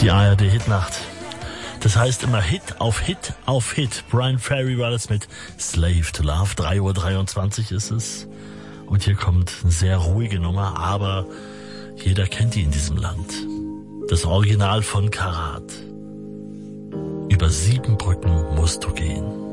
Die ARD-Hitnacht. Das heißt immer Hit auf Hit auf Hit. Bryan Ferry war das mit Slave to Love. 3:23 Uhr ist es. Und hier kommt eine sehr ruhige Nummer, aber jeder kennt die in diesem Land. Das Original von Karat. Über 7 Brücken musst du gehen.